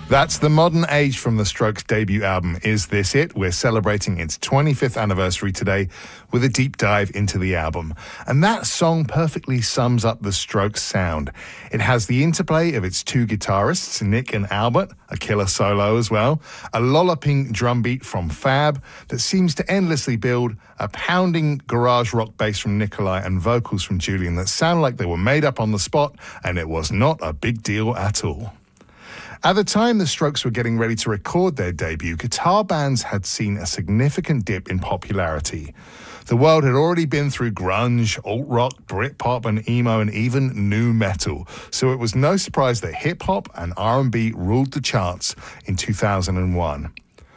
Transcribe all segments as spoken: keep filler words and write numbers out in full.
That's The Modern Age from the Strokes' debut album, Is This It? We're celebrating its twenty-fifth anniversary today with a deep dive into the album. And that song perfectly sums up the Strokes' sound. It has the interplay of its two guitarists, Nick and Albert, a killer solo as well, a lolloping drum beat from Fab that seems to endlessly build, a pounding garage rock bass from Nikolai, and vocals from Julian that sound like they were made up on the spot, and it was not a big deal at all. At the time the Strokes were getting ready to record their debut, guitar bands had seen a significant dip in popularity. The world had already been through grunge, alt-rock, Britpop and emo and even nu metal, so it was no surprise that hip-hop and R and B ruled the charts in two thousand one.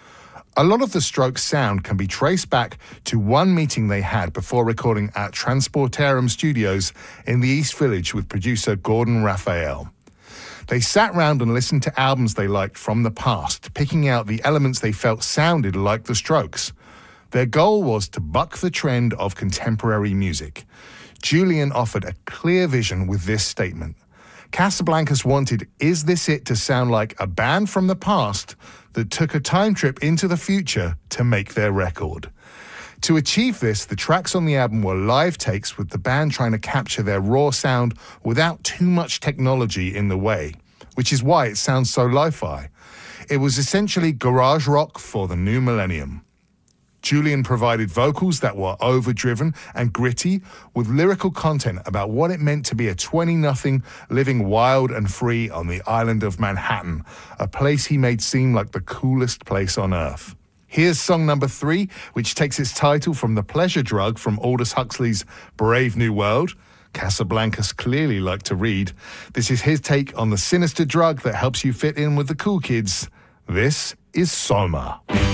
A lot of the Strokes' sound can be traced back to one meeting they had before recording at Transportarum Studios in the East Village with producer Gordon Raphael. They sat round and listened to albums they liked from the past, picking out the elements they felt sounded like the Strokes. Their goal was to buck the trend of contemporary music. Julian offered a clear vision with this statement. Casablancas wanted Is This It to sound like a band from the past that took a time trip into the future to make their record. To achieve this, the tracks on the album were live takes with the band trying to capture their raw sound without too much technology in the way, which is why it sounds so lo-fi. It was essentially garage rock for the new millennium. Julian provided vocals that were overdriven and gritty, with lyrical content about what it meant to be a twenty nothing living wild and free on the island of Manhattan, a place he made seem like the coolest place on earth. Here's song number three, which takes its title from The Pleasure Drug from Aldous Huxley's Brave New World. Casablancas clearly like to read. This is his take on the sinister drug that helps you fit in with the cool kids. This is Soma.